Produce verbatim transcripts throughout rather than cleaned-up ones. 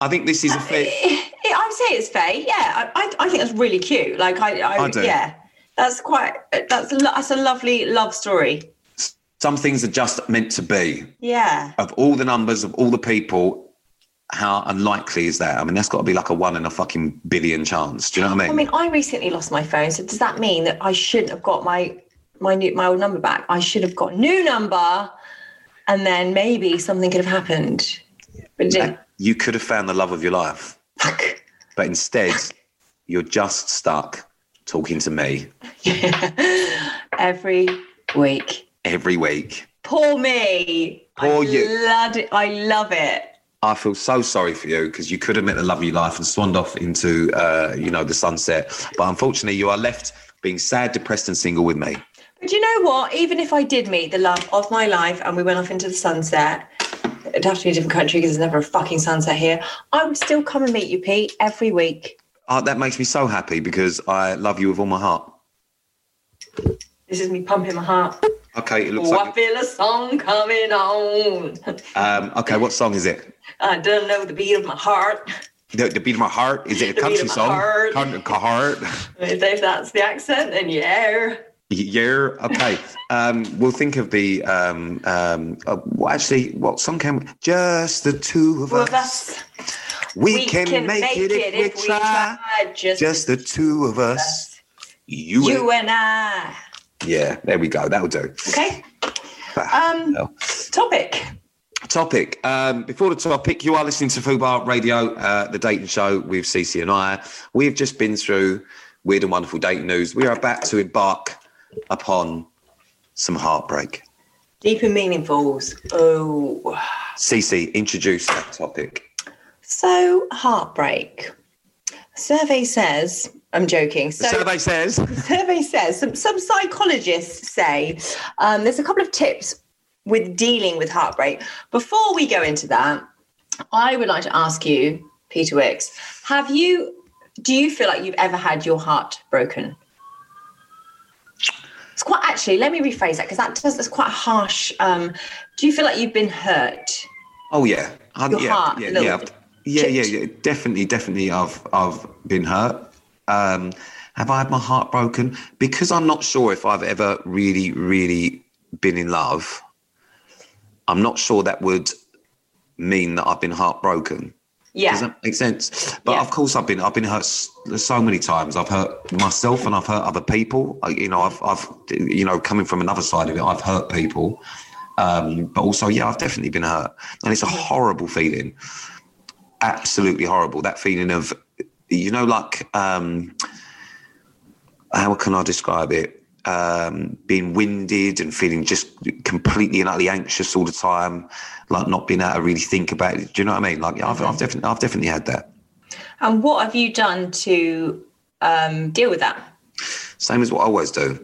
I think this is a fair... I would say it's fair. Yeah, I, I, I think that's really cute. Like, I, I, I do. Yeah, that's quite, that's, that's a lovely love story. Some things are just meant to be. Yeah. Of all the numbers, of all the people, how unlikely is that? I mean, that's got to be like a one in a fucking billion chance. Do you know what I mean? I mean, I recently lost my phone. So does that mean that I shouldn't have got my my new, my old number back? I should have got a new number, and then maybe something could have happened. But it didn't. You could have found the love of your life. Fuck. But instead, you're just stuck talking to me. Yeah. Every week. Every week. Poor me. Poor I you. Love it. I love it. I feel so sorry for you because you could have met the love of your life and swanned off into, uh, you know, the sunset. But unfortunately, you are left being sad, depressed and single with me. But you know what? Even if I did meet the love of my life and we went off into the sunset, it'd have to be a different country because there's never a fucking sunset here. I would still come and meet you, Pete, every week. Oh, that makes me so happy because I love you with all my heart. This is me pumping my heart. Okay, it looks oh, like... I feel a song coming on. Um, okay, what song is it? I don't know the beat of my heart. The, the beat of my heart? Is it a The country beat of my song? heart. Heart. heart. If that's the accent, then yeah. Yeah, okay. Um, we'll think of the... Um, um, uh, well, actually, what song can we... Just the two of Well, us. that's... We, We can, can make, make it, it if, if we we try. try. Just, Just the two of us. You, You and... and I. Yeah, there we go. That'll do. Okay. Ah, Um, hell. topic. Topic. Um, before the topic, you are listening to Fubar Radio, uh, the dating show with Cece and I. We've just been through weird and wonderful dating news. We are about to embark upon some heartbreak. Deep and meaningfuls. Oh. Cece, introduce that topic. So, heartbreak. Survey says, I'm joking. So, The survey says... survey says, some, some psychologists say um, there's a couple of tips with dealing with heartbreak. Before we go into that, I would like to ask you, Peter Wicks, have you, do you feel like you've ever had your heart broken? It's quite, actually, let me rephrase that because that does, that's quite harsh. Um, do you feel like you've been hurt? Oh, yeah. I, Your yeah, heart, yeah, a little yeah. Yeah, yeah, chipped. yeah. Definitely, definitely I've, I've been hurt. Um, have I had my heart broken? Because I'm not sure if I've ever really, really been in love. I'm not sure that would mean that I've been heartbroken. Yeah. Does that make sense? But Yeah. of course, I've been I've been hurt so many times. I've hurt myself and I've hurt other people. I, you know, I've I've you know coming from another side of it, I've hurt people. Um, but also, yeah, I've definitely been hurt, and it's a horrible feeling. Absolutely horrible. That feeling of, you know, like um, how can I describe it? Um, being winded and feeling just completely and utterly anxious all the time, like not being able to really think about it. Do you know what I mean? Like, yeah, I've, I've definitely, I've definitely had that. And what have you done to um, deal with that? Same as what I always do.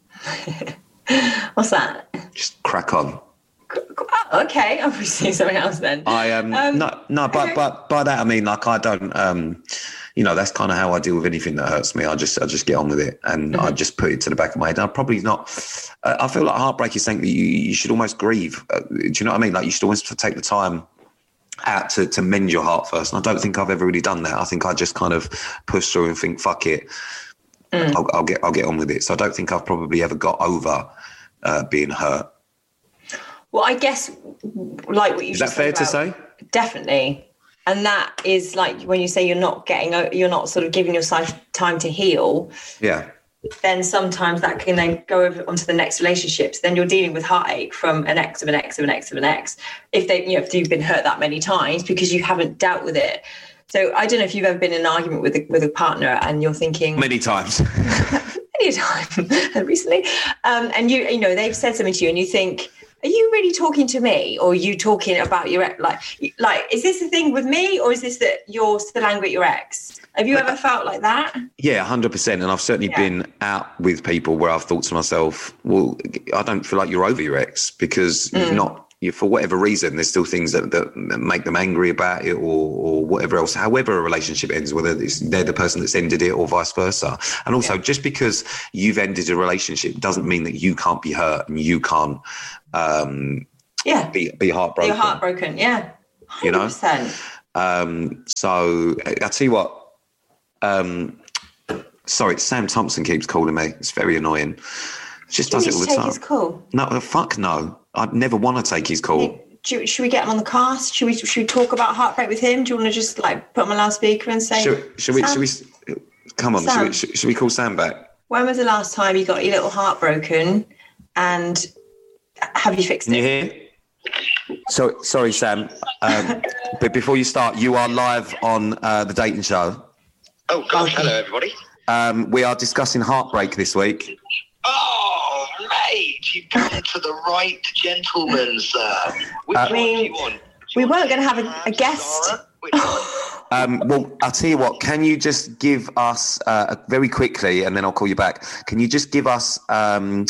What's that? Just crack on. Oh, okay, I'll be seeing something else then. I um, Um, no no, but okay. but by that I mean like I don't um, you know, that's kind of how I deal with anything that hurts me. I just I just get on with it and Mm-hmm. I just put it to the back of my head. I'm probably not. Uh, I feel like heartbreak is something that you you should almost grieve. Uh, do you know what I mean? Like you should always take the time out to to mend your heart first. And I don't think I've ever really done that. I think I just kind of push through and think fuck it. Mm. I'll, I'll get I'll get on with it. So I don't think I've probably ever got over uh, being hurt. Well, I guess, like what you Is just that fair said to say? about- Definitely. And that is like when you say you're not getting, o- you're not sort of giving yourself time to heal, Yeah. then sometimes that can then go over onto the next relationships. Then you're dealing with heartache from an ex of an ex of an ex of an ex. If they, you know, if you've been hurt that many times because you haven't dealt with it. So I don't know if you've ever been in an argument with a, with a partner and you're thinking Many times. many times recently, um, and you, you know, they've said something to you and you think, are you really talking to me, or are you talking about your ex? Like, like, is this the thing with me, or is this that you're still angry at your ex? Have you ever felt like that? Yeah, one hundred percent. And I've certainly Yeah. been out with people where I've thought to myself, well, I don't feel like you're over your ex because Mm. you've not, you, for whatever reason, there's still things that, that make them angry about it or, or whatever else, however a relationship ends, whether it's, they're the person that's ended it or vice versa. And also, Yeah. just because you've ended a relationship doesn't mean that you can't be hurt and you can't um, Yeah, be, be heartbroken. you're heartbroken. Yeah, You know? one hundred percent. Um, so I tell you what. Um, sorry, Sam Thompson keeps calling me. It's very annoying. Just Do you does it all need the to take time. his call? No, fuck no. I'd never want to take his call. Do, should we get him on the cast? Should we should we talk about heartbreak with him? Do you want to just like put him on loudspeaker and say? Should, should we? Sam? Should we? Come on. Should we, should, should we call Sam back? When was the last time you got your little heart broken? And have you fixed it? Can you hear? So sorry, Sam. Um, but before you start, you are live on uh, the dating show. Oh gosh! Hello, everybody. Um, we are discussing heartbreak this week. Oh, mate, you've come to the right gentleman, sir. Which Uh, one do you want? Do we you weren't want going to have a, a Sam, guest. Sarah? Which one? Um, well, I'll tell you what. Can you just give us uh, very quickly, and then I'll call you back. Can you just give us um,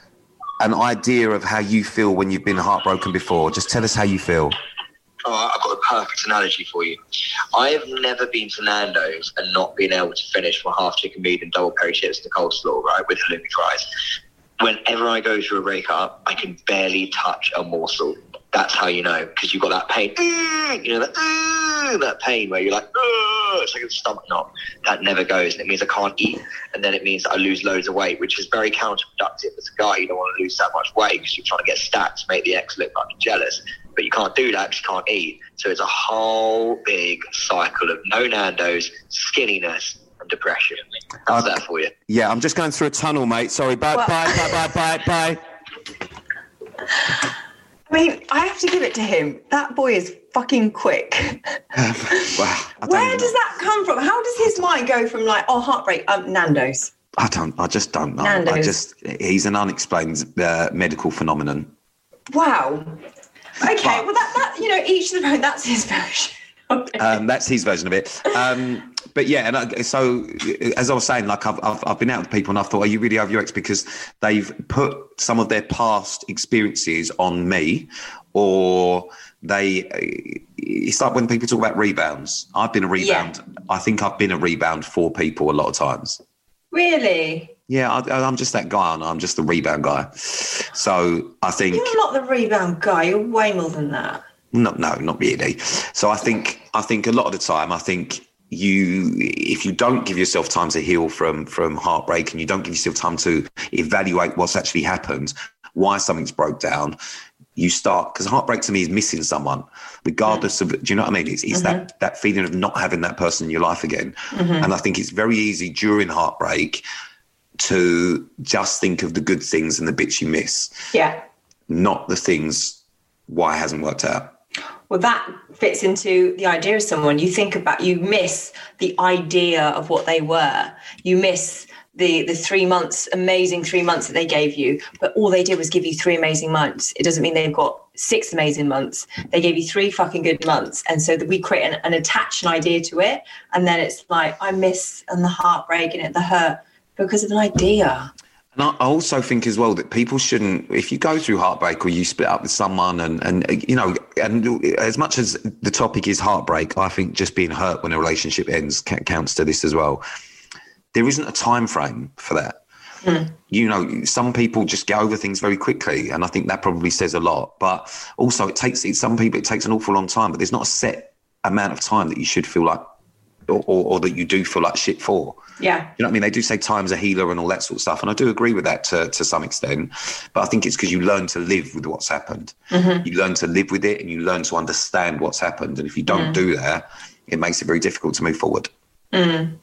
an idea of how you feel when you've been heartbroken before? Just tell us how you feel. Oh, I've got the perfect analogy for you. I have never been to Nando's and not been able to finish my half chicken medium double peri chips and the coleslaw, right, with halloumi fries. Whenever I go through a breakup, I can barely touch a morsel. That's how you know, because you've got that pain. You know, that, that pain where you're like, it's like a stomach knot. That never goes, and it means I can't eat, and then it means that I lose loads of weight, which is very counterproductive. As a guy, you don't want to lose that much weight because you're trying to get stats to make the ex look like you're jealous. But you can't do that because you can't eat. So it's a whole big cycle of no Nando's, skinniness, and depression. That's Okay. that for you. Yeah, I'm just going through a tunnel, mate. Sorry. Bye, Well- bye, bye, bye, bye, bye. I mean, I have to give it to him. That boy is fucking quick. Wow, I don't Where even does know. that come from? How does his mind go from like, oh, heartbreak, um, Nando's? I don't. I just don't know. I Nando's. just. He's an unexplained uh, medical phenomenon. Wow. Okay, But- well, that, that, you know, each to their own, that's his version. Okay. Um, that's his version of it. Um, but yeah, and I, so as I was saying, like I've, I've I've been out with people, and I thought, are you really over your ex? Because they've put some of their past experiences on me, or they. It's like when people talk about rebounds. I've been a rebound. Yeah. I think I've been a rebound for people a lot of times. Really? Yeah, I, I'm just that guy. aren't I? I'm just the rebound guy. So I think. You're not the rebound guy. You're way more than that. No, no, not really. So I think I think a lot of the time, I think you, if you don't give yourself time to heal from from heartbreak, and you don't give yourself time to evaluate what's actually happened, why something's broke down, you start, because heartbreak to me is missing someone, regardless of, do you know what I mean? It's, it's Mm-hmm. that that feeling of not having that person in your life again. And I think it's very easy during heartbreak to just think of the good things and the bits you miss, Yeah. not the things why it hasn't worked out. Well, that fits into the idea of someone. You think about, you miss the idea of what they were. You miss the the three months, amazing three months that they gave you, but all they did was give you three amazing months. It doesn't mean they've got six amazing months. They gave you three fucking good months. And so that we create an, an attach an idea to it. And then it's like, I miss, and the heartbreak and it, the hurt, because of an idea. And I also think as well that people shouldn't, if you go through heartbreak or you split up with someone and, and you know, and as much as the topic is heartbreak, I think just being hurt when a relationship ends counts to this as well. There isn't a time frame for that. Mm. You know, some people just get over things very quickly, and I think that probably says a lot. But also, it takes it, some people, it takes an awful long time, but there's not a set amount of time that you should feel like, or, or, or that you do feel like shit for. Yeah. You know what I mean? They do say time's a healer and all that sort of stuff. And I do agree with that to, to some extent. But I think it's because you learn to live with what's happened. Mm-hmm. You learn to live with it and you learn to understand what's happened. And if you don't mm. do that, it makes it very difficult to move forward. Mm.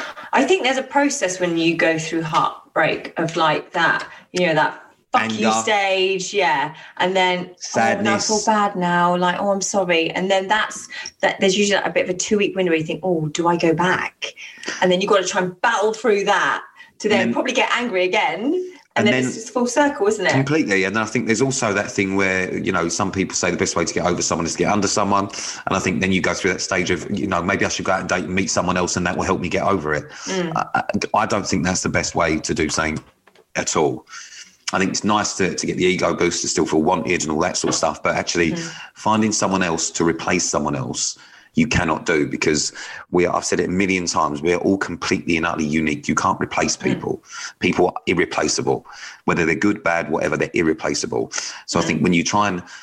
I think there's a process when you go through heartbreak of like that, you know, that fuck Anger. you stage, yeah, and then Sadness. Oh, I feel bad now, like, oh, I'm sorry, and then that's that. There's usually a bit of a two week window where you think, oh, do I go back? And then you've got to try and battle through that to then, then probably get angry again, and, and then, then it's just full circle, isn't it? Completely. And I think there's also that thing where, you know, some people say the best way to get over someone is to get under someone, and I think then you go through that stage of, you know, maybe I should go out and date and meet someone else, and that will help me get over it. Mm. I, I don't think that's the best way to do something at all. I think it's nice to, to get the ego boost, to still feel wanted and all that sort of stuff. But actually mm. finding someone else to replace someone else, you cannot do, because we are, I've said it a million times, we're all completely and utterly unique. You can't replace people. Mm. People are irreplaceable. Whether they're good, bad, whatever, they're irreplaceable. So mm. I think when you try and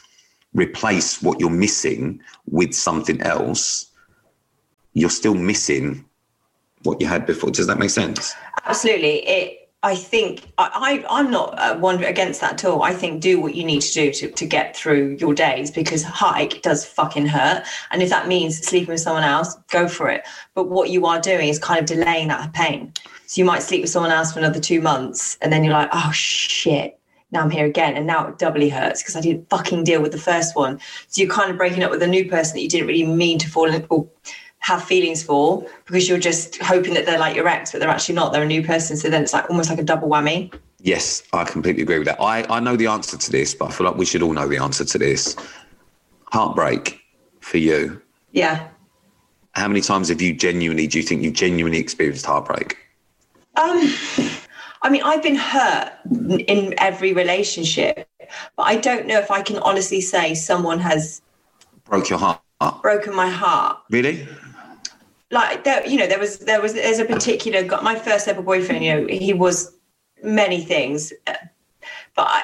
replace what you're missing with something else, you're still missing what you had before. Does that make sense? Absolutely. It. I think I, I, I'm not uh, one against that at all. I think do what you need to do to, to get through your days, because heartache does fucking hurt. And if that means sleeping with someone else, go for it. But what you are doing is kind of delaying that pain. So you might sleep with someone else for another two months and then you're like, oh shit, now I'm here again. And now it doubly hurts because I didn't fucking deal with the first one. So you're kind of breaking up with a new person that you didn't really mean to fall in or have feelings for, because you're just hoping that they're like your ex, but they're actually not. They're a new person. So then it's like almost like a double whammy. Yes, I completely agree with that. I, I know the answer to this, but I feel like we should all know the answer to this. Heartbreak for you. Yeah. How many times have you genuinely, do you think you've genuinely experienced heartbreak? Um, I mean, I've been hurt in every relationship, but I don't know if I can honestly say someone has broke your heart. Broken my heart. Really? Like there, you know, there was there was there's a particular got my first ever boyfriend. You know, he was many things, but I,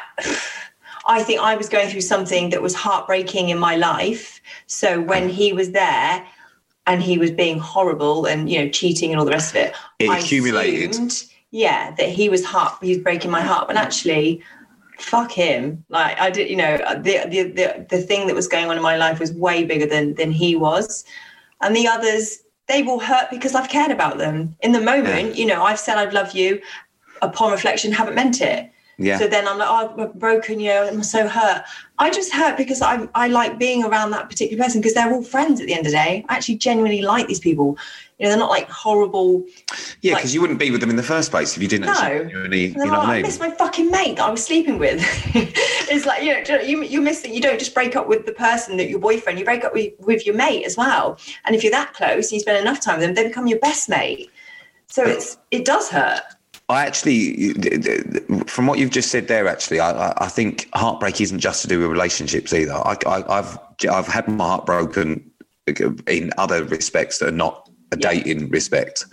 I think I was going through something that was heartbreaking in my life. So when he was there, and he was being horrible and you know cheating and all the rest of it, it I accumulated. Assumed, yeah, that he was heart he was breaking my heart, but actually, fuck him. Like I did, you know, the the the the thing that was going on in my life was way bigger than than he was, and the others. They've all hurt because I've cared about them. In the moment, yeah. you know, I've said I'd love you. Upon reflection, haven't meant it. Yeah. So then I'm like, oh, I'm broken, you know, I'm so hurt. I just hurt because I I like being around that particular person because they're all friends at the end of the day. I actually genuinely like these people. You know, they're not like horrible. Yeah, because like, you wouldn't be with them in the first place if you didn't. No. Genuinely, you know like, what I mean? I miss my fucking mate that I was sleeping with. It's like, you know, you, you miss that you don't just break up with the person that your boyfriend, you break up with, with your mate as well. And if you're that close and you spend enough time with them, they become your best mate. So it's it does hurt. I actually, from what you've just said there, actually, I, I think heartbreak isn't just to do with relationships either. I, I, I've I've had my heart broken in other respects that are not a dating yeah. respect,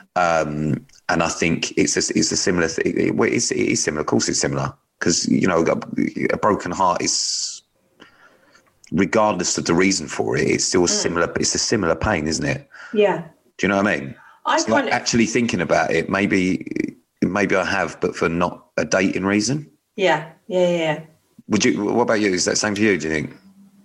um, and I think it's a, it's a similar thing. It, it's, it is similar, of course, it's similar because you know a, a broken heart is, regardless of the reason for it, it's still a mm. similar. It's a similar pain, isn't it? Yeah. Do you know what I mean? I so like of, actually thinking about it, maybe. Maybe I have, but for not a dating reason. Yeah, yeah, yeah. Would you? What about you? Is that the same for you? Do you think?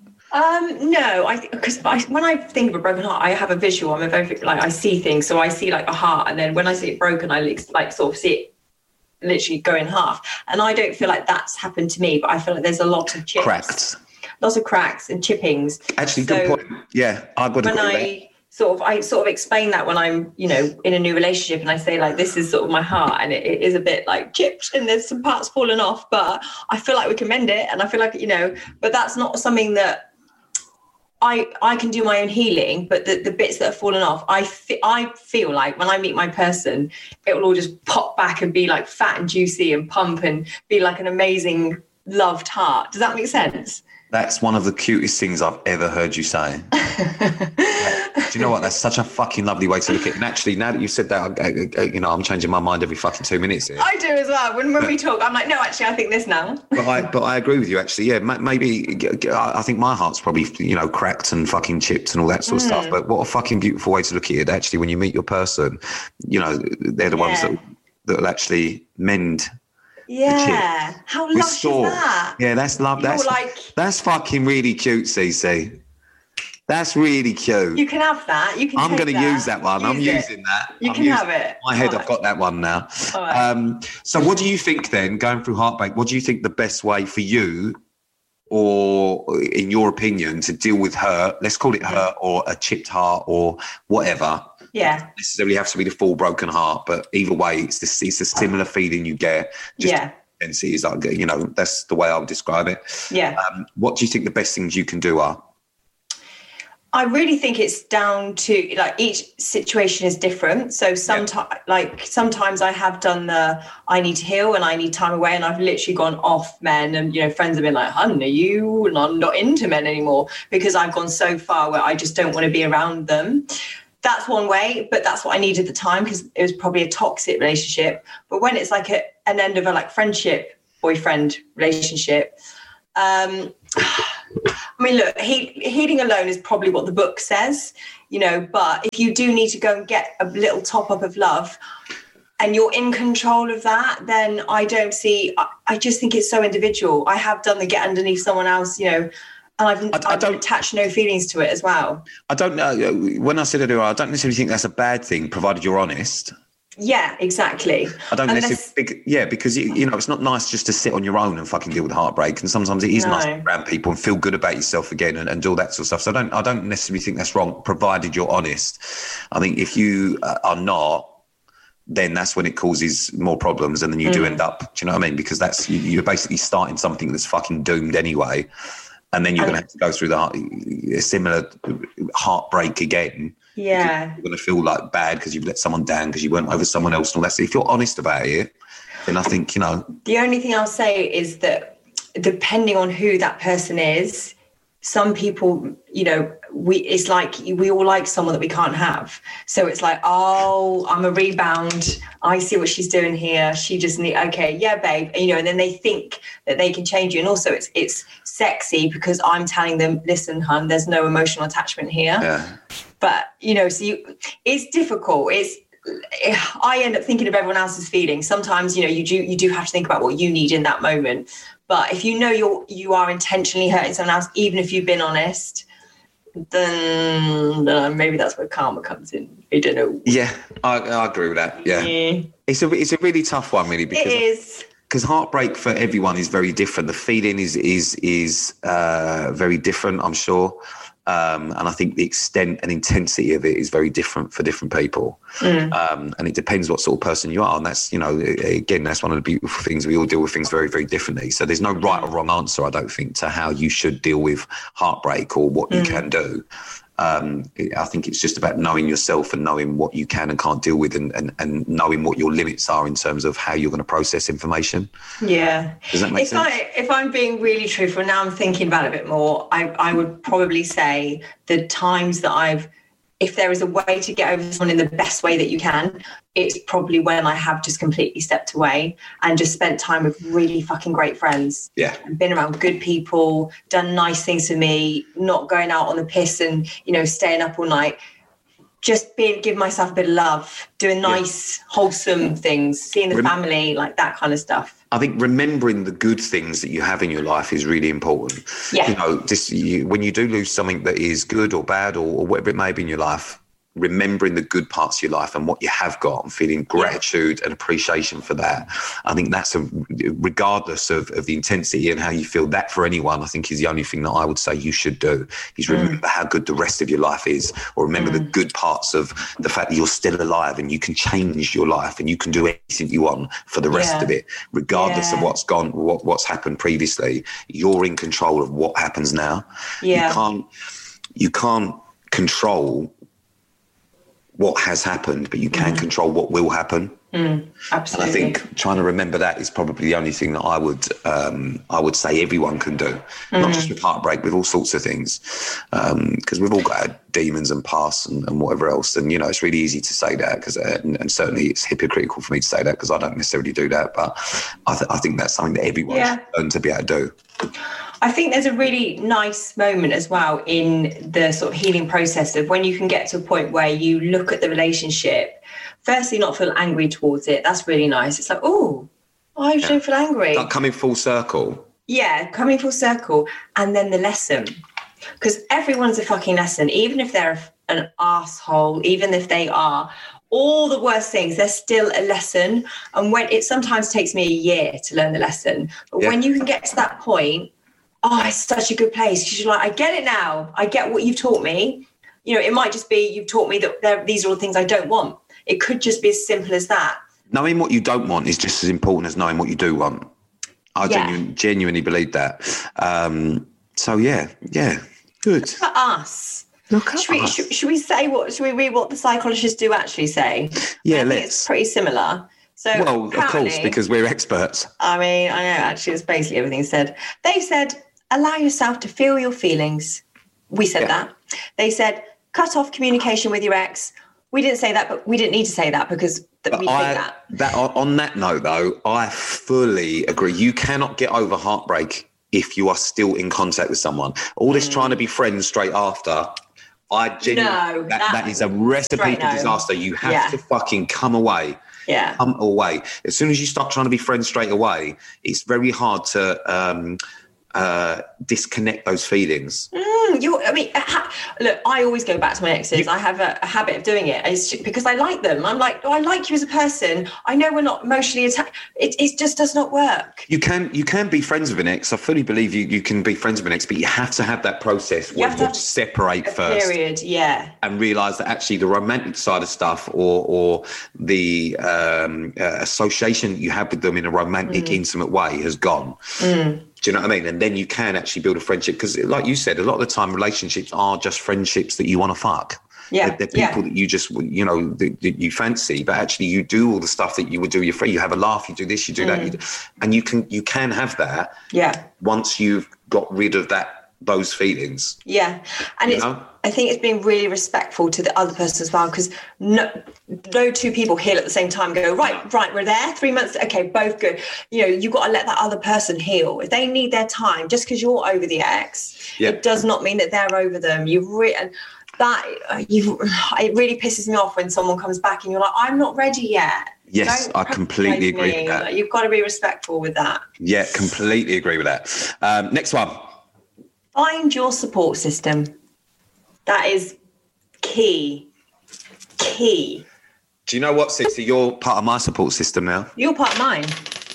Um, no, I because when I think of a broken heart, I have a visual. I'm a very like I see things, so I see like a heart, and then when I see it broken, I like sort of see it literally go in half. And I don't feel like that's happened to me, but I feel like there's a lot of chips, cracks, lots of cracks and chippings. Actually, so good point. Yeah, I got when I. Sort of, I sort of explain that when I'm, you know, in a new relationship and I say like, this is sort of my heart and it, it is a bit like chipped and there's some parts falling off, but I feel like we can mend it. And I feel like, you know, but that's not something that I I can do my own healing, but the, the bits that have fallen off, I, fe- I feel like when I meet my person, it will all just pop back and be like fat and juicy and pump and be like an amazing loved heart. Does that make sense? That's one of the cutest things I've ever heard you say. Do you know what? That's such a fucking lovely way to look at it. And actually, now that you said that, I, I, you know, I'm changing my mind every fucking two minutes here. I do as well. When when but, we talk, I'm like, no, actually, I think this now. but I but I agree with you. Actually, yeah. Maybe I think my heart's probably you know cracked and fucking chipped and all that sort of mm. stuff. But what a fucking beautiful way to look at it. Actually, when you meet your person, you know, they're the yeah. ones that that will actually mend. Yeah, how lush Restore. Is that? Yeah, that's love. You're that's like that's fucking really cute, Cece. That's really cute. You can have that. You can. I'm going to use that one. Use I'm it. using that. You I'm can have it. In my head, right. I've got that one now. Right. Um, so, what do you think then? Going through heartbreak, what do you think the best way for you, or in your opinion, to deal with hurt? Let's call it hurt, or a chipped heart, or whatever. Yeah. Doesn't necessarily have to be the full broken heart, but either way, it's this, it's a similar feeling you get. Just yeah. Is like, you know, that's the way I would describe it. Yeah. Um, what do you think the best things you can do are? I really think it's down to like each situation is different. So sometimes, yeah. like sometimes I have done the I need to heal and I need time away, and I've literally gone off men, and you know, friends have been like, "Hun, are you not not into men anymore?" Because I've gone so far where I just don't want to be around them. That's one way, but that's what I needed at the time because it was probably a toxic relationship. But when it's like a, an end of a like friendship, boyfriend relationship, Um, I mean, look, he, healing alone is probably what the book says, you know, but if you do need to go and get a little top up of love and you're in control of that, then I don't see, I, I just think it's so individual. I have done the get underneath someone else, you know, and I've, I, I I've don't, attached no feelings to it as well. I don't know. When I said earlier, I don't necessarily think that's a bad thing, provided you're honest. Yeah, exactly. I don't Unless... necessarily, yeah, because, you, you know, it's not nice just to sit on your own and fucking deal with heartbreak. And sometimes it is no. nice to be around people and feel good about yourself again and, and do all that sort of stuff. So I don't, I don't necessarily think that's wrong, provided you're honest. I think if you uh, are not, then that's when it causes more problems, and then you mm. do end up, do you know what I mean? Because that's, you, you're basically starting something that's fucking doomed anyway. And then you're going to have to go through the heart, a similar heartbreak again. Yeah. You're going to feel like bad because you've let someone down because you weren't over someone else and all that. So if you're honest about it, then I think, you know. The only thing I'll say is that depending on who that person is, some people, you know, we it's like we all like someone that we can't have. So it's like, oh, I'm a rebound. I see what she's doing here. She just need, okay, yeah, babe. And, you know, and then they think that they can change you. And also it's it's sexy because I'm telling them, listen, hun, there's no emotional attachment here. Yeah. But, you know, so you, it's difficult. It's, I end up thinking of everyone else's feelings. Sometimes, you know, you do you do have to think about what you need in that moment. But if you know you're you are intentionally hurting someone else, even if you've been honest, then uh, maybe that's where karma comes in. I don't know. Yeah, I, I agree with that. Yeah. yeah, it's a it's a really tough one, really, because it is. Because heartbreak for everyone is very different. The feeling is is is uh, very different, I'm sure. Um, and I think the extent and intensity of it is very different for different people. Mm. Um, and it depends what sort of person you are. And that's, you know, again, that's one of the beautiful things. We all deal with things very, very differently. So there's no right or wrong answer, I don't think, to how you should deal with heartbreak or what mm. you can do. Um, I think it's just about knowing yourself and knowing what you can and can't deal with, and, and, and knowing what your limits are in terms of how you're going to process information. Yeah. Does that make if sense? I, if I'm being really truthful, now I'm thinking about it a bit more, I, I would probably say the times that I've, if there is a way to get over someone in the best way that you can, it's probably when I have just completely stepped away and just spent time with really fucking great friends. Yeah. Been around good people, done nice things for me, not going out on the piss and, you know, staying up all night. Just being, give myself a bit of love, doing nice, yeah. wholesome things, seeing the Rem- family, like that kind of stuff. I think remembering the good things that you have in your life is really important. Yeah. You know, this, you, when you do lose something that is good or bad or, or whatever it may be in your life, remembering the good parts of your life and what you have got and feeling gratitude yeah. and appreciation for that. I think that's a, regardless of, of the intensity and how you feel, that for anyone, I think is the only thing that I would say you should do is remember mm. how good the rest of your life is, or remember mm. the good parts of the fact that you're still alive and you can change your life and you can do anything you want for the rest yeah. of it, regardless yeah. of what's gone, what, what's happened previously. You're in control of what happens now. Yeah. You can't, you can't control what has happened, but you can mm. control what will happen. Mm, absolutely. And I think trying to remember that is probably the only thing that I would um, I would say everyone can do, mm. not just with heartbreak, with all sorts of things, because um, we've all got demons and past and, and whatever else. And, you know, it's really easy to say that, because uh, and, and certainly it's hypocritical for me to say that because I don't necessarily do that. But I, th- I think that's something that everyone yeah. should learn to be able to do. I think there's a really nice moment as well in the sort of healing process of when you can get to a point where you look at the relationship, firstly, not feel angry towards it. That's really nice. It's like, oh, I yeah. don't feel angry. Like coming full circle. Yeah, coming full circle. And then the lesson. Because everyone's a fucking lesson. Even if they're an asshole, even if they are all the worst things, there's still a lesson. And when it sometimes takes me a year to learn the lesson. But yeah. when you can get to that point, oh, it's such a good place. Because you're like, I get it now. I get what you've taught me. You know, it might just be you've taught me that there, these are all the things I don't want. It could just be as simple as that. Knowing what you don't want is just as important as knowing what you do want. I yeah. genuinely, genuinely believe that. Um, so, yeah, yeah, good. For us. Look at should, we, us. should, should we say what, should we read what the psychologists do actually say? Yeah, I let's. think it's pretty similar. So well, of course, because we're experts. I mean, I know, actually, it's basically everything said. They said, allow yourself to feel your feelings. We said yeah. that. They said, cut off communication with your ex. We didn't say that, but we didn't need to say that because th- we I, think that. that. On that note, though, I fully agree. You cannot get over heartbreak if you are still in contact with someone. All this mm. trying to be friends straight after, I genuinely, no, that, that, that is a recipe for no. disaster. You have yeah. to fucking come away. Yeah. Come away. As soon as you start trying to be friends straight away, it's very hard to um, uh, disconnect those feelings. Mm, you, I mean, ha- look, I always go back to my exes. You, I have a, a habit of doing it it's just because I like them. I'm like, oh, I like you as a person. I know we're not emotionally attached. It, it just does not work. You can you can be friends with an ex. I fully believe you, you can be friends with an ex, but you have to have that process where you, you have to separate first. Period, yeah. And realise that actually the romantic side of stuff or or the um, uh, association you have with them in a romantic, mm. intimate way has gone. Mm. Do you know what I mean? And then you can actually build a friendship because, like you said, a lot of the time relationships are just friendships that you want to fuck. Yeah, they're, they're people yeah. that you just, you know, that, that you fancy, but actually you do all the stuff that you would do with your friend. You have a laugh, you do this, you do mm. that, you do, and you can you can have that. Yeah. Once you've got rid of that those feelings. Yeah, and you it's. know? I think it's being really respectful to the other person as well, because no, no two people heal at the same time. Go right, right. We're there. Three months. Okay, both good. You know, you've got to let that other person heal. If they need their time, just because you're over the ex, yeah. it does not mean that they're over them. You've written that. You. It really pisses me off when someone comes back and you're like, I'm not ready yet. Yes, Don't I completely agree me. with that. Like, you've got to be respectful with that. Yeah, completely agree with that. Um, next one. Find your support system. That is key. Key. Do you know what, sister? You're part of my support system now. You're part of mine.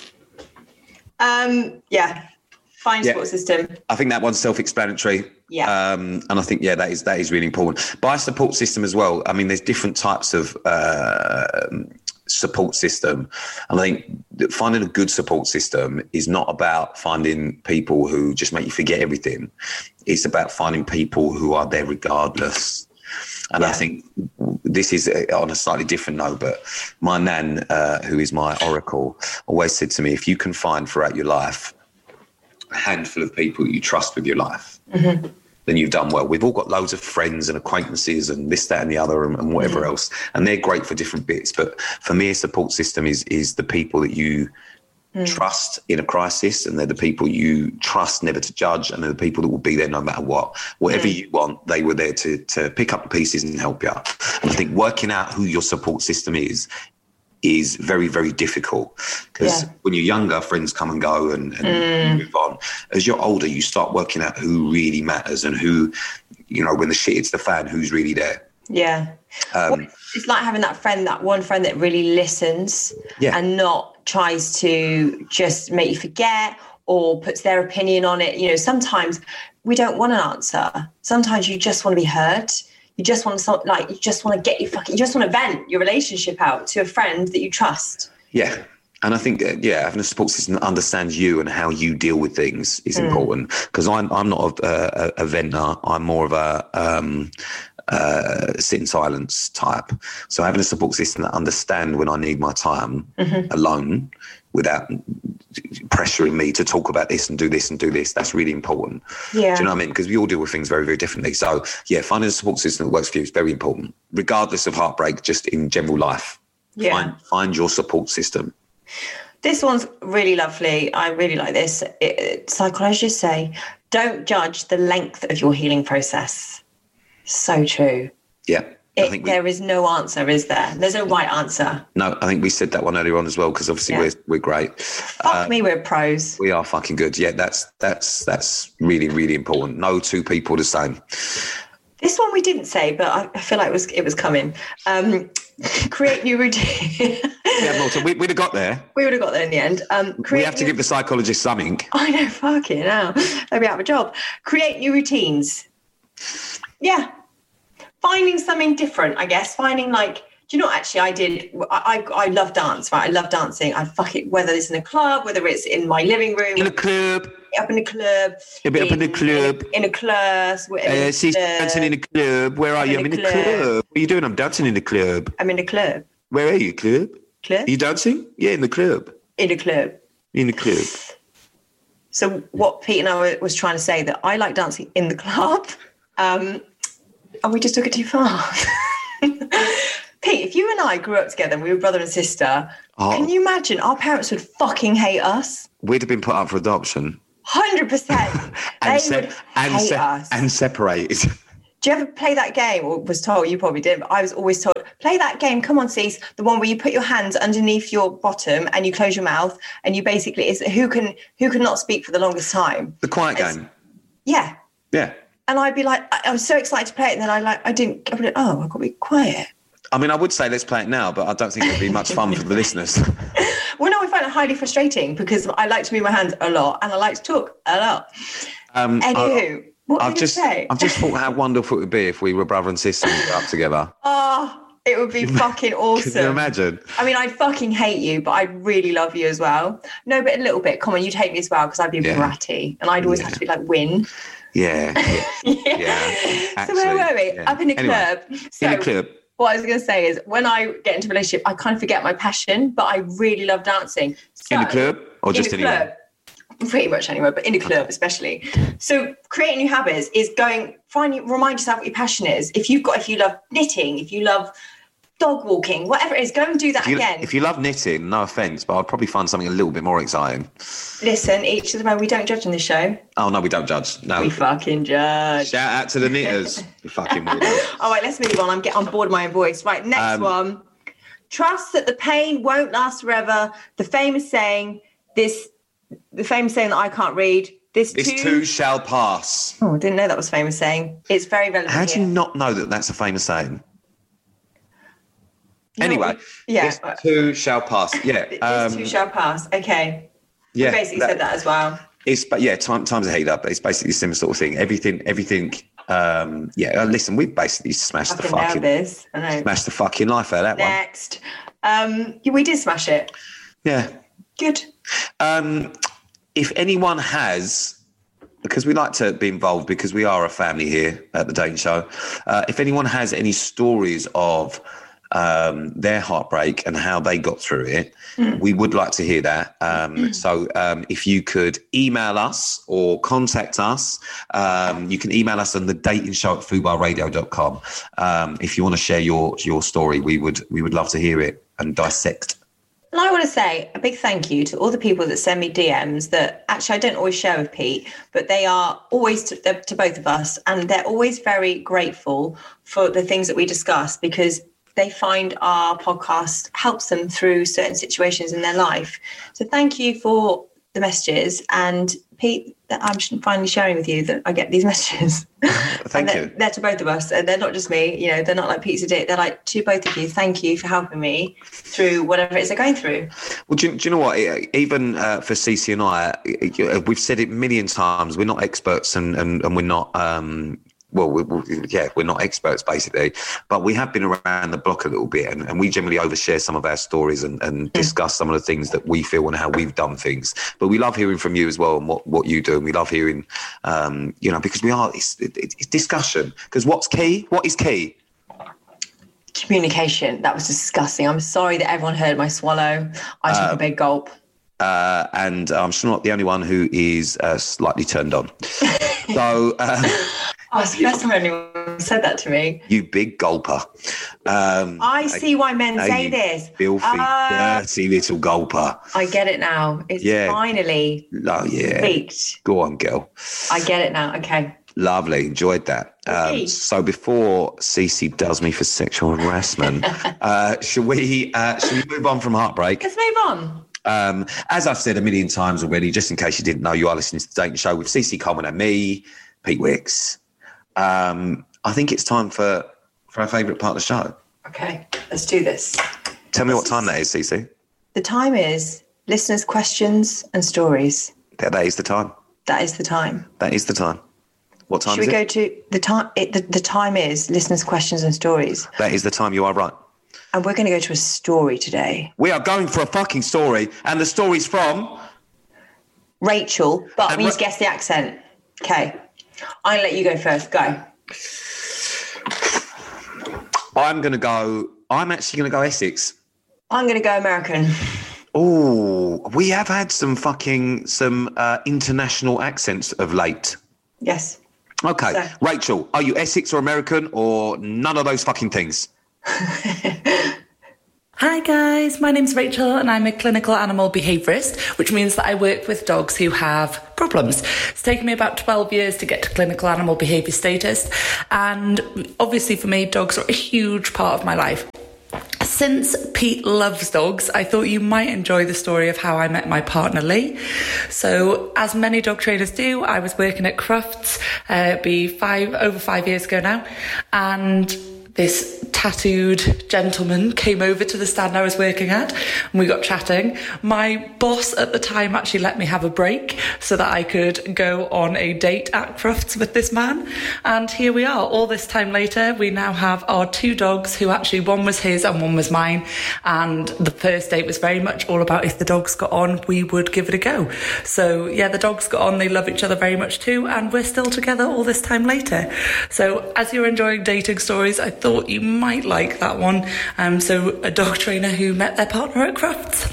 Um, yeah. Find yeah. support system. I think that one's self-explanatory. Yeah. Um, and I think, yeah, that is that is really important. By support system as well, I mean, there's different types of uh, support system. And I think that finding a good support system is not about finding people who just make you forget everything. It's about finding people who are there regardless. And yeah. I think this is on a slightly different note, but my nan, uh, who is my oracle, always said to me, if you can find throughout your life a handful of people you trust with your life, mm-hmm. then you've done well. We've all got loads of friends and acquaintances and this, that and the other and, and whatever mm-hmm. else. And they're great for different bits. But for me, a support system is is the people that you mm. trust in a crisis, and they're the people you trust never to judge, and they're the people that will be there no matter what. Whatever mm. you want, they were there to to pick up the pieces and help you. And I think working out who your support system is is very, very difficult because yeah. when you're younger, friends come and go and, and mm. move on. As you're older, you start working out who really matters and who, you know, when the shit hits the fan, who's really there. Yeah. Um, well, it's like having that friend, that one friend that really listens yeah. and not tries to just make you forget or puts their opinion on it. You know, sometimes we don't want an answer. Sometimes you just want to be heard. You just want to, like, you just want to get your fucking, you just want to vent your relationship out to a friend that you trust. Yeah. And I think, uh, yeah, having a support system that understands you and how you deal with things is mm. important. Because I'm I'm not a, a, a venter. I'm more of a um, uh, sit in silence type. So having a support system that understands when I need my time mm-hmm. alone without pressuring me to talk about this and do this and do this, that's really important. Yeah. Do you know what I mean? Because we all deal with things very, very differently. So, yeah, finding a support system that works for you is very important, regardless of heartbreak, just in general life. Yeah. Find, find your support system. This one's really lovely. I really like this. It, psychologists say, don't judge the length of your healing process. So true. Yeah. It, I think we, there is no answer, is there? There's no right answer. No, I think we said that one earlier on as well, because obviously yeah. we're we're great. Fuck uh, me, we're pros. We are fucking good. Yeah, that's that's that's really, really important. No two people the same. This one we didn't say, but I, I feel like it was it was coming. Um, create new routine. Yeah, Malta, we, we'd have got there. We would have got there in the end. Um, we have to new... give the psychologist something. I know, fucking hell. They'll be out of a job. Create new routines. Yeah. Finding something different, I guess. Finding like, do you know what actually I did? I, I I love dance, right? I love dancing. I fuck it, whether it's in a club, whether it's in my living room. In a club. Up in the club. A bit in, up in the club. In a, in a class. Uh, she's dancing in a club. Where are I'm you? I'm in the club. club. What are you doing? I'm dancing in the club. I'm in the club. Where are you, club? Club? Are you dancing? Yeah, in the club. In the club. In the club. So what Pete and I was trying to say, that I like dancing in the club, um, and we just took it too far. Pete, if you and I grew up together and we were brother and sister, oh. can you imagine our parents would fucking hate us? We'd have been put up for adoption. Hundred percent. They and, se- would and, hate se- us. and separated. Do you ever play that game, or was told? You probably did, but I was always told, play that game. Come on, Cease. The one where you put your hands underneath your bottom and you close your mouth, and you basically is who can who can not speak for the longest time. The quiet It's- game. Yeah. Yeah. And I'd be like, I, I was so excited to play it, and then I like, I didn't. I would, oh, I've got to be quiet. I mean, I would say let's play it now, but I don't think it'd be much fun for the listeners. Well, no, I find it highly frustrating because I like to move my hands a lot and I like to talk a lot. Um, Anywho, I, what I've did just, you say? I've just thought how wonderful it would be if we were brother and sister and grew up together. Oh, it would be fucking awesome. Can you imagine? I mean, I'd fucking hate you, but I'd really love you as well. No, but a little bit. Come on, you'd hate me as well because I'd be Yeah. bratty and I'd always Yeah. have to be like, win. Yeah. Yeah. yeah. yeah So where were we? yeah. Up in the Anyway, club. So in the club. what I was going to say is when I get into a relationship, I kind of forget my passion, but I really love dancing. So, In the club or in just the anywhere? club, pretty much anywhere, but in the club especially. So creating new habits is going, find, remind yourself what your passion is. If you've got, if you love knitting, if you love dog walking, whatever it is, go and do that If you, again. if you love knitting, no offence, but I'd probably find something a little bit more exciting. Listen, each of the we don't judge on this show. Oh, no, we don't judge. No. We fucking judge. Shout out to the knitters. You fucking weirdos. All right, let's move on. I'm getting on board with my own voice. Right, next Um, one. Trust that the pain won't last forever. The famous saying, this, the famous saying that I can't read. This, This too. too shall pass. Oh, I didn't know that was a famous saying. It's very relevant. How do you here. not know that that's a famous saying? No, Anyway, yeah. this too shall pass. Yeah. This um, too shall pass. Okay. yeah, you basically that- said that as well. It's but yeah, time times are heated up. But it's basically the same sort of thing. Everything, everything. Um, yeah, uh, listen, we've basically smashed the Fucking nailed fucking this. I know. smashed the fucking life out of that Next. Um, yeah, we did smash it. one. Yeah. Good. Um, if anyone has, because we like to be involved because we are a family here at the Dating Show. Uh, if anyone has any stories of um, their heartbreak and how they got through it, mm. we would like to hear that. Um, mm. So um, if you could email us or contact us, um, you can email us on the dating show at fubar radio dot com. Um, if you want to share your your story, we would we would love to hear it and dissect. And I want to say a big thank you to all the people that send me D Ms that actually I don't always share with Pete, but they are always to, to both of us. And they're always very grateful for the things that we discuss because they find our podcast helps them through certain situations in their life. So thank you for the messages. And Pete, that I'm finally sharing with you that I get these messages. Thank they're, you. They're to both of us. And they're not just me, you know, they're not like Pete's a dick. They're like to both of you. Thank you for helping me through whatever it is they're going through. Well, do you, do you know what? Even uh, for Cece and I, we've said it a million times. We're not experts and, and, and we're not... Um, Well, we, we, yeah, we're not experts basically, but we have been around the block a little bit and, and we generally overshare some of our stories and, and mm. discuss some of the things that we feel and how we've done things. But we love hearing from you as well and what, what you do. And we love hearing, um, you know, because we are, it's, it, it's discussion. Because what's key? What is key? Communication. That was disgusting. I'm sorry that everyone heard my swallow. I took uh, a big gulp. Uh, and I'm sure not the only one who is uh, slightly turned on. So... Uh, Oh, it's the first time anyone said that to me. You big gulper. Um, I see why men I, say this. Filthy, uh, dirty little gulper. I get it now. It's yeah. finally oh, yeah. speaked. Go on, girl. I get it now. Okay. Lovely. Enjoyed that. Um, so before Cece does me for sexual harassment, uh, should we uh, should we move on from heartbreak? Let's move on. Um, as I've said a million times already, just in case you didn't know, you are listening to The Dating Show with Cece Coleman and me, Pete Wicks. Um, I think it's time for, for our favourite part of the show. Okay, let's do this. Tell me this what time is, that is, Cece. The time is listeners' questions and stories. That, that is the time. That is the time. That is the time. What time Should is we it? go to the time? It, the, the time is listeners' questions and stories. That is the time. You are right. And we're going to go to a story today. We are going for a fucking story, and the story's from Rachel. But and we Ra- need to guess the accent. Okay. I'm going to let you go first. Go. I'm going to go... I'm actually going to go Essex. I'm going to go American. Oh, we have had some fucking... Some uh, international accents of late. Yes. Okay. So. Rachel, are you Essex or American or none of those fucking things? Hi guys, my name's Rachel and I'm a clinical animal behaviourist, which means that I work with dogs who have problems. It's taken me about twelve years to get to clinical animal behaviour status, and obviously for me, dogs are a huge part of my life. Since Pete loves dogs, I thought you might enjoy the story of how I met my partner Lee. So, as many dog trainers do, I was working at Crufts, uh, be five over five years ago now, and this tattooed gentleman came over to the stand I was working at and we got chatting. My boss at the time actually let me have a break so that I could go on a date at Crufts with this man. And here we are, all this time later. We now have our two dogs, who actually one was his and one was mine. And the first date was very much all about if the dogs got on, we would give it a go. So yeah, the dogs got on, they love each other very much too, and we're still together all this time later. So as you're enjoying dating stories, I thought you might like that one. Um, so a dog trainer who met their partner at Crufts.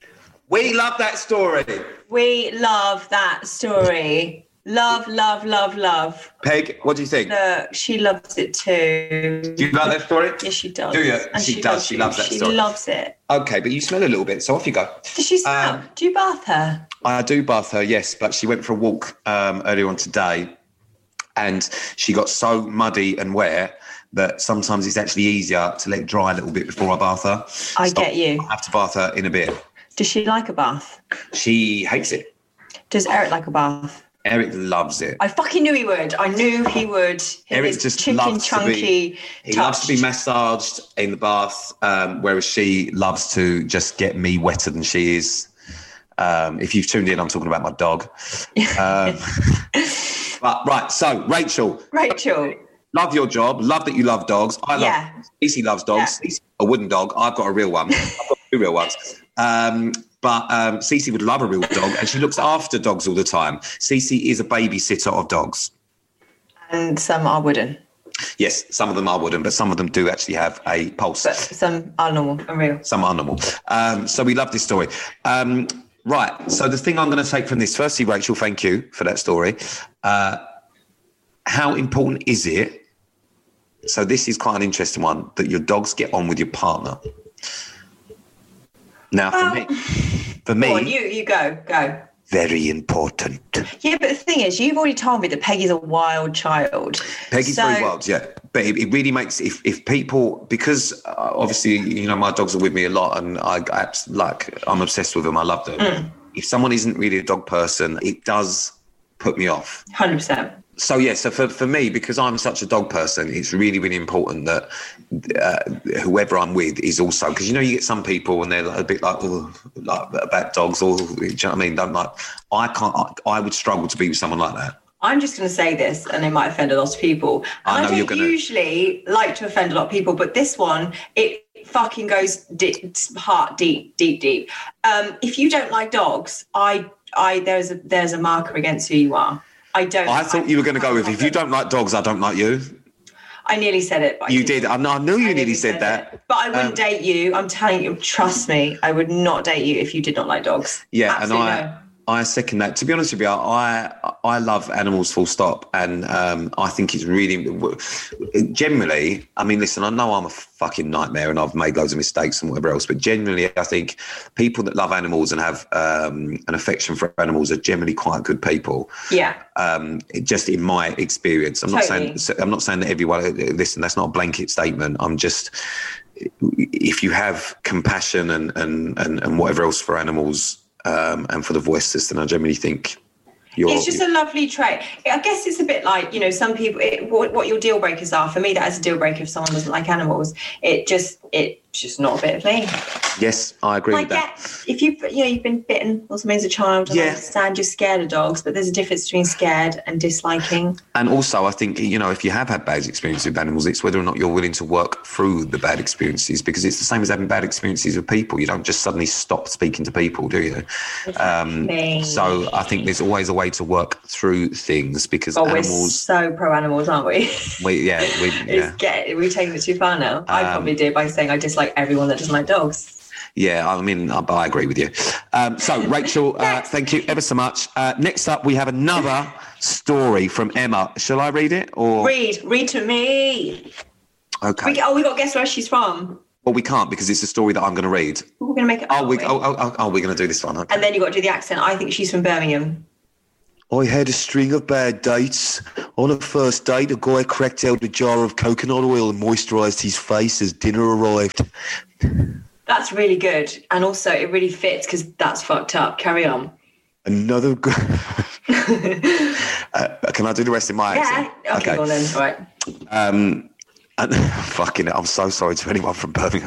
We love that story. We love that story. Love, love, love, love. Peg, what do you think? Look, she loves it too. Do you like that story? Yes, she does. Do you? And she, she does. loves She you. loves that she story. She loves it. Okay, but you smell a little bit, so off you go. Does she smell? Um, do you bath her? I do bath her, yes, but she went for a walk um, earlier on today and she got so muddy and wet that sometimes it's actually easier to let it dry a little bit before I bath her. I so get you. I have to bath her in a bit. Does she like a bath? She hates it. Does Eric like a bath? Eric loves it. I fucking knew he would. I knew he would. He Eric was just chicken loves chunky to be. He touched. loves to be massaged in the bath, um, whereas she loves to just get me wetter than she is. Um, if you've tuned in, I'm talking about my dog. Um, but right, so Rachel. Rachel. Love your job. Love that you love dogs. I Yeah. love. Cece loves dogs. Yeah. Cece, a wooden dog. I've got a real one. I've got two real ones. Um, but um, Cece would love a real dog, and she looks after dogs all the time. Cece is a babysitter of dogs. And some are wooden. Yes, some of them are wooden, but some of them do actually have a pulse. But some are normal and real. Some are normal. Um, so we love this story. Um, right. So the thing I'm going to take from this, firstly, Rachel, thank you for that story. Uh, how important is it? So this is quite an interesting one, that your dogs get on with your partner. Now, for Well, me, for me, Go on, you, you go, go. very important. Yeah, but the thing is, you've already told me that Peggy's a wild child. Peggy's So- very wild, yeah. But it, it really makes, if, if people, because uh, obviously, you know, my dogs are with me a lot and I, I like, I'm obsessed with them. I love them. Mm. If someone isn't really a dog person, it does put me off. one hundred percent. So, yeah, so for, for me, because I'm such a dog person, it's really, really important that uh, whoever I'm with is also, because, you know, you get some people and they're like, a bit like, oh, like about dogs, or, do you know what I mean? Don't like, I can't, I, I would struggle to be with someone like that. I'm just going to say this, and it might offend a lot of people. And I know I don't you're gonna- usually like to offend a lot of people, but this one, it fucking goes deep, heart deep, deep, deep. Um, if you don't like dogs, I, I, there's a, there's a marker against who you are. I don't. I thought you were going to go with, if you don't like dogs, I don't like you. I nearly said it. But I You didn't. did. I know, I knew you I nearly said that. it. But I wouldn't Um, date you. I'm telling you, trust me, I would not date you if you did not like dogs. Yeah, Absolutely and I, no. I second that. To be honest with you, I I love animals full stop, and um, I think it's really generally. I mean, listen, I know I'm a fucking nightmare, and I've made loads of mistakes and whatever else, but generally, I think people that love animals and have um, an affection for animals are generally quite good people. Yeah. Um, it, just in my experience, I'm Totally. not saying I'm not saying that everyone. Listen, that's not a blanket statement. I'm just. If you have compassion and and and, and whatever else for animals. Um, and for the voices, then I generally think you're... It's just a lovely trait. I guess it's a bit like, you know, some people, it, what, what your deal breakers are. For me, that is a deal breaker if someone doesn't like animals. It just, it's just not a bit of me. Yes, I agree I with that. get, if you've, you know, you've been bitten or something as a child, and I Yeah. understand you're scared of dogs, but there's a difference between scared and disliking. And also, I think, you know, if you have had bad experiences with animals, it's whether or not you're willing to work through the bad experiences, because it's the same as having bad experiences with people. You don't just suddenly stop speaking to people, do you? Um, Exactly. so I think there's always a way to work through things, because Oh, we're animals... so pro animals, aren't we? We, yeah, we, yeah. It's get, we're taking it too far now. I Um, probably did by saying I dislike everyone that doesn't like dogs. Yeah, I mean, I, I agree with you. Um, so, Rachel, uh, thank you ever so much. Uh, next up, we have another story from Emma. Shall I read it? Or Read, read to me. okay. We, oh, we got to guess where she's from. Well, we can't because it's a story that I'm going to read. We're going to make it. Oh, we, we? oh, oh, oh, oh, we're going to do this one. Okay. And then you got to do the accent. I think she's from Birmingham. I had a string of bad dates. On a first date, a guy cracked out a jar of coconut oil and moisturised his face as dinner arrived. That's really good. And also, it really fits because that's fucked up. Carry on. Another guy... uh, can I do the rest in my accent? Yeah. Okay, okay. Go on then. All right. Um, and, fucking it, I'm so sorry to anyone from Birmingham.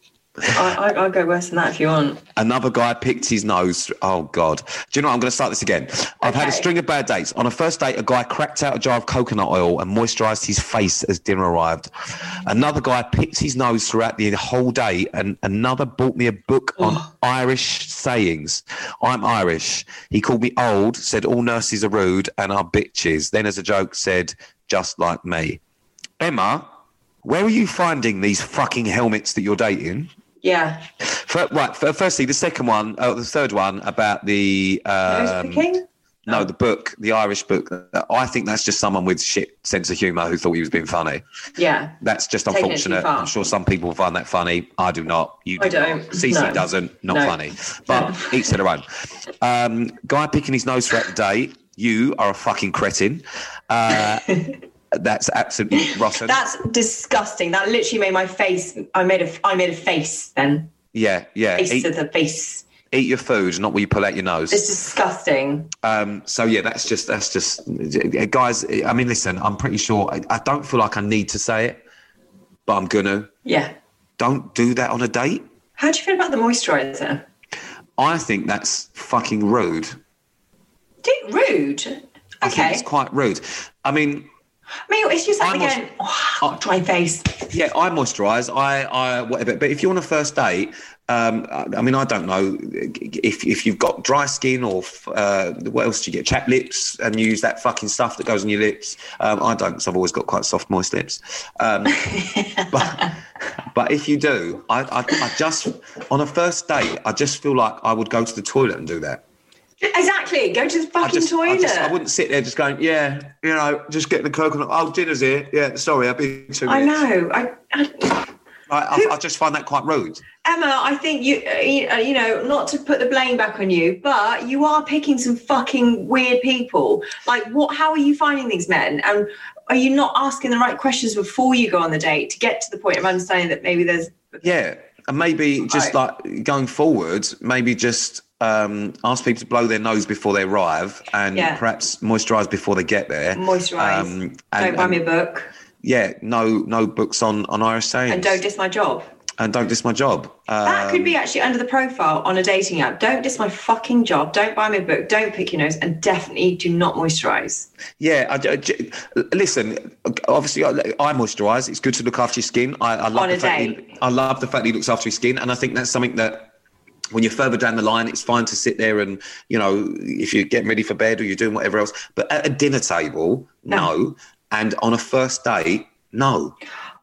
I, I, I'll go worse than that if you want. Another guy picked his nose. Oh, God. Do you know what? I'm going to start this again. I've okay. had a string of bad dates. On a first date, a guy cracked out a jar of coconut oil and moisturised his face as dinner arrived. Another guy picked his nose throughout the whole day, and another bought me a book on oh. Irish sayings. I'm Irish. He called me old, said all nurses are rude and are bitches. Then as a joke said, just like me. Emma, where are you finding these fucking helmets that you're dating? Yeah. For, right. For, firstly, the second one, uh, the third one about the um, no, no, the book, the Irish book. I think that's just someone with shit sense of humour who thought he was being funny. Yeah. That's just unfortunate. I'm sure some people find that funny. I do not. You do I don't. Not. Cece no. doesn't. Not no. funny. But no. each to their own. Um, guy picking his nose throughout the day. You are a fucking cretin. Uh, That's absolutely rotten. That's disgusting. That literally made my face. I made a. I made a face then. Yeah, yeah. Face eat, of the face. Eat your food, not what you pull out your nose. It's disgusting. Um. So yeah, that's just. That's just. Guys, I mean, listen. I'm pretty sure. I, I don't feel like I need to say it, but I'm gonna. Yeah. Don't do that on a date. How do you feel about the moisturiser? I think that's fucking rude. Dude, rude. I okay. think it's quite rude. I mean. I mean, it's just like again, oh, I've got dry face. Yeah, I moisturise. I, I, whatever. But if you're on a first date, um, I mean, I don't know if if you've got dry skin or uh, what else do you get? Chapped lips, and you use that fucking stuff that goes on your lips. Um, I don't, because I've always got quite soft, moist lips. Um, but but if you do, I, I, I just on a first date, I just feel like I would go to the toilet and do that. Exactly. Go to the fucking I just, toilet. I, just, I wouldn't sit there just going, yeah, you know, just getting the coconut. Oh, dinner's here. Yeah, sorry, I've been two minutes. I know. I, I, I, I, I just find that quite rude. Emma, I think you, you know, not to put the blame back on you, but you are picking some fucking weird people. Like, what? How are you finding these men? And are you not asking the right questions before you go on the date to get to the point of understanding that maybe there's... Yeah, and maybe just right. like going forward, maybe just... Um, ask people to blow their nose before they arrive and yeah. perhaps moisturise before they get there. Moisturise. Um, don't buy me a book. Yeah, no no books on, on Irish sayings. And don't diss my job. And don't diss my job. Um, that could be actually under the profile on a dating app. Don't diss my fucking job. Don't buy me a book. Don't pick your nose. And definitely do not moisturise. Yeah. I, I, listen, obviously I, I moisturise. It's good to look after your skin. I, I, love on the a fact date. He, I love the fact that he looks after his skin. And I think that's something that when you're further down the line, it's fine to sit there and, you know, if you're getting ready for bed or you're doing whatever else. But at a dinner table, no. no. And on a first date, no.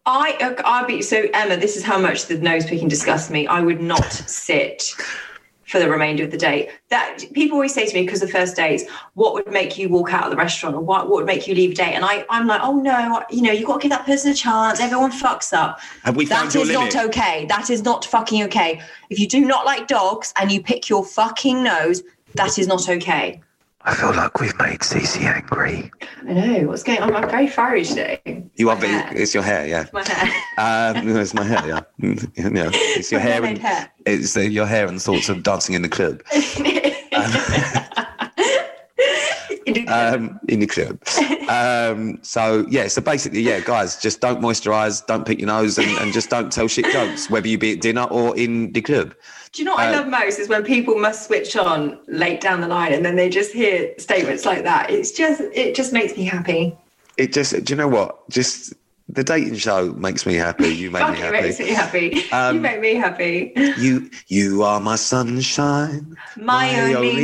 I, I'd be, so Emma, this is how much the nose picking disgusts me. I would not sit for the remainder of the date. That people always say to me, because the first dates, what would make you walk out of the restaurant, or what, what would make you leave a date? And I, I'm like, oh no, you know, you've got to give that person a chance. Everyone fucks up. Have we found that your is limit? not okay. That is not fucking okay. If you do not like dogs and you pick your fucking nose, that is not okay. I feel like we've made Cece angry. I know. What's going on? I'm very fiery today. You are, it's your hair, yeah. It's my hair. Um, no, it's my hair, yeah. yeah. It's your hair and hair. It's uh, your hair and thoughts of dancing in the club. um, in the club. Um, so yeah, so basically, yeah, guys, just don't moisturise, don't pick your nose, and, and just don't tell shit jokes, whether you be at dinner or in the club. Do you know what uh, I love most is when people must switch on late down the line and then they just hear statements like that. It's just, it just makes me happy. It just, do you know what? Just the dating show makes me happy. You make me happy. It makes me happy. Um, you make me happy. You, you are my sunshine. My, my only